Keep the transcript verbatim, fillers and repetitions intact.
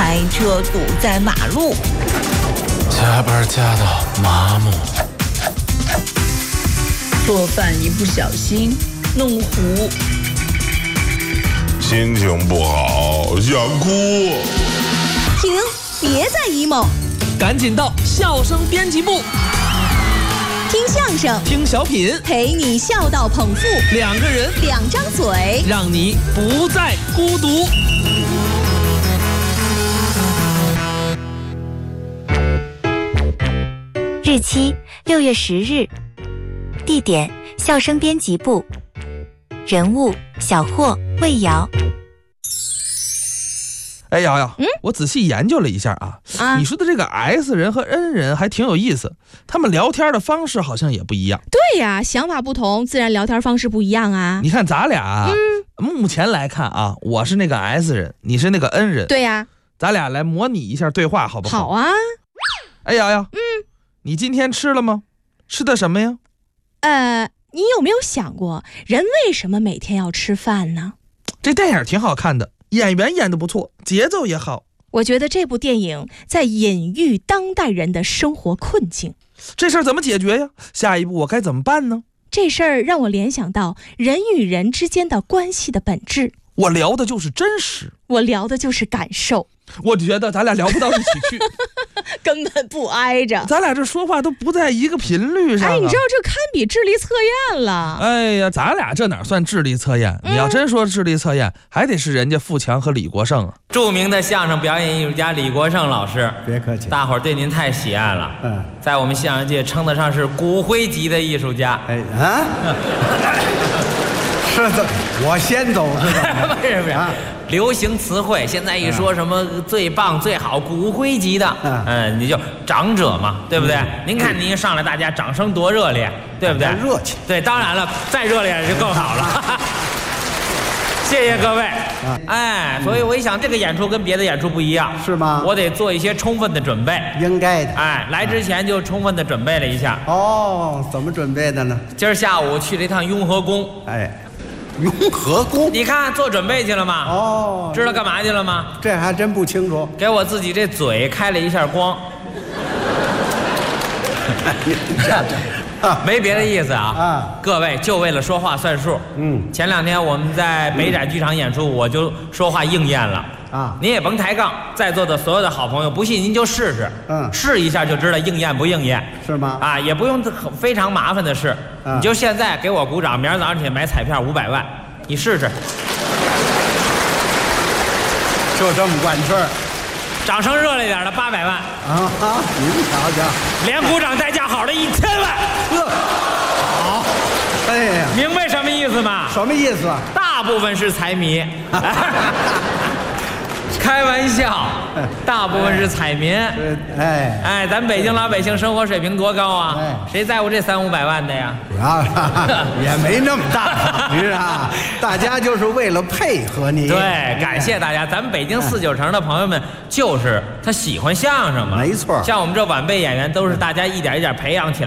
开车堵在马路， 加班加到麻木， 做饭一不小心弄糊， 心情不好想哭。 停，别再 emo， 赶紧到笑声编辑部， 听相声， 听小品， 陪你笑到捧腹， 两个人， 两张嘴， 让你不再孤独。 日期六月十日，地点笑声编辑部，人物小霍、魏瑶。 哎瑶瑶，嗯，我仔细研究了一下啊，啊你说的这个 S 人和 N 人还挺有意思，他们聊天的方式好像也不一样。 对呀，想法不同，自然聊天方式不一样啊。 你看咱俩，嗯，目前来看啊，我是那个 S 人，你是那个 N 人。 对呀， 咱俩来模拟一下对话，好不好？ 好啊。 哎瑶瑶， 嗯， 你今天吃了吗？吃的什么呀？ 呃，你有没有想过，人为什么每天要吃饭呢？ 这电影挺好看的，演员演得不错，节奏也好。 我觉得这部电影在隐喻当代人的生活困境。 这事儿怎么解决呀？下一步我该怎么办呢？ 这事儿让我联想到人与人之间的关系的本质。 我聊的就是真实， 我聊的就是感受。 我觉得咱俩聊不到一起去， 根本不挨着。 咱俩这说话都不在一个频率上、啊。 哎，你知道这堪比智力测验了。 哎呀，咱俩这哪算智力测验？嗯、你要真说智力测验，还得是人家富强和李国盛啊。 著名的相声表演艺术家李国盛老师， 别客气， 大伙儿对您太喜爱了。 嗯， 在我们相声界称得上是骨灰级的艺术家。 哎啊。是的，我先走是吧？ 不是不是、啊，流行词汇现在一说什么最棒、最好、骨灰级的，嗯、呃，你就长者嘛，对不对？嗯、您看您一上来，大家掌声多热烈，对不对？ 热情。 对，当然了，再热烈就更好了。谢谢各位。啊、哎，所以我一想，这个演出跟别的演出不一样， 是吗？ 我得做一些充分的准备。 应该的。 哎，来之前就充分的准备了一下。 哦，怎么准备的呢？ 今儿下午去了一趟雍和宫。 哎。雍和宫， 你看做准备去了吗？ 哦， 知道干嘛去了吗？ 这还真不清楚。 给我自己这嘴开了一下光。没别的意思啊！啊，各位就为了说话算数。 嗯， 前两天我们在北展剧场演出，我就说话应验了。啊，您也甭抬杠，在座的所有的好朋友，不信您就试试。嗯，试一下就知道应验不应验。 是吗？ 啊，也不用非常麻烦的事。你就现在给我鼓掌，明儿早上起来买彩票五百万，你试试。 就这么管事儿， 掌声热烈点的八百万啊啊！您瞧瞧， 连鼓掌带叫好的一千万。 好，哎呀， 明白什么意思吗？ 什么意思啊？ 大部分是财迷。开玩笑，大部分是彩民。 哎哎，咱北京老百姓生活水平多高啊！哎、谁在乎这三五百万的呀？ 啊，也没那么大，是啊。大家就是为了配合你。 对，感谢大家。咱们北京四九城的朋友们，就是他喜欢相声嘛。 没错， 像我们这晚辈演员，都是大家一点一点培养起来。